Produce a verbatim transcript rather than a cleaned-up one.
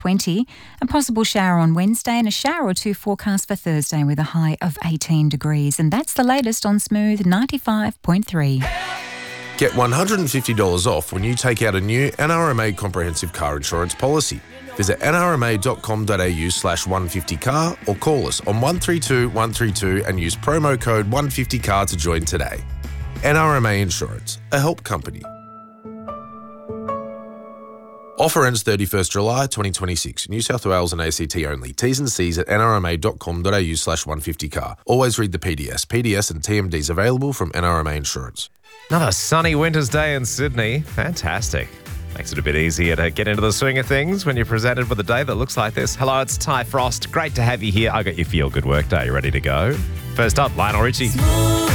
twenty. A possible shower on Wednesday and a shower or two forecast for Thursday with a high of eighteen degrees. And that's the latest on Smooth ninety-five point three. Get one hundred fifty dollars off when you take out a new N R M A comprehensive car insurance policy. Visit nrma.com.au slash 150car or call us on one three two one three two and use promo code one fifty car to join today. N R M A Insurance, a help company. Offer ends thirty-first July twenty twenty-six. New South Wales and A C T only. T's and C's at nrma.com.au slash 150car. Always read the P D S. P D S and T M Ds available from N R M A Insurance. Another sunny winter's day in Sydney. Fantastic. Makes it a bit easier to get into the swing of things when you're presented with a day that looks like this. Hello, it's Ty Frost. Great to have you here. I got your feel-good work day ready to go. First up, Lionel Richie.